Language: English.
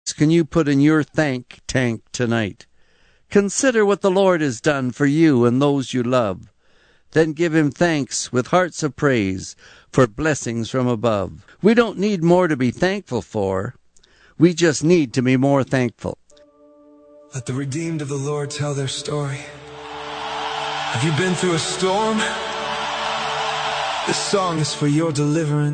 can you put in your thank tank tonight? Consider what the Lord has done for you and those you love. Then give him thanks with hearts of praise for blessings from above. We don't need more to be thankful for. We just need to be more thankful. Let the redeemed of the Lord tell their story. Have you been through a storm? This song is for your deliverance.